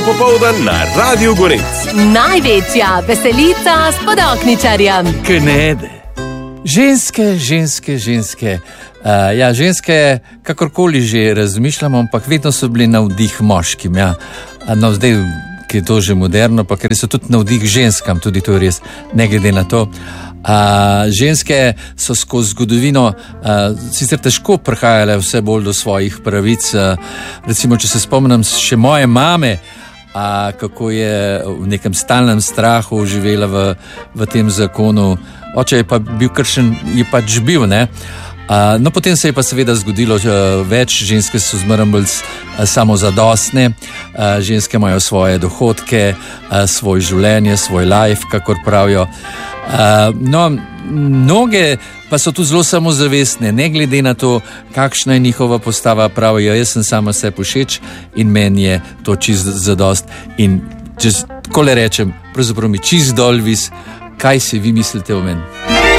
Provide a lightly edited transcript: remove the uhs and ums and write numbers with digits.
Popoldan na Radiu Gorenc. Največja veselica s Podokničarjem. Knede. Ženske. Ženske, kakorkoli že razmišljamo, ampak vedno so bili navdih moškim. Ja. No, zdaj, ki je to že moderno, pa ker so tudi navdih ženskam, tudi to je res, ne glede na to. Ženske so skozi zgodovino sicer težko prihajale vse bolj do svojih pravic. Recimo, če se spomnim še moje mame, kako je v nekem stalnem strahu živela v tem zakonu. Oče je pa bil kršen, je pač bil, ne? No, potem se je pa seveda zgodilo več, ženske so zmeraj bolj samozadostne, ženske imajo svoje dohodke, svoje življenje, svoj life, kakor pravijo. No, mnoge pa so tu zelo samozavestne, ne glede na to, kakšna je njihova postava, pravijo, jaz sem sama sebi všeč in meni je to čist zadost. In če tako le rečem, pravzaprav mi čist dolvis, kaj si vi mislite o meni?